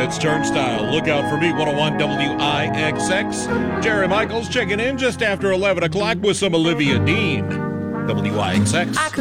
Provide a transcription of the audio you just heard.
Providence Turnstile. Look out for me, 101 WIXX. Jerry Michaels checking in just after 11 o'clock with some Olivia Dean. WIXX.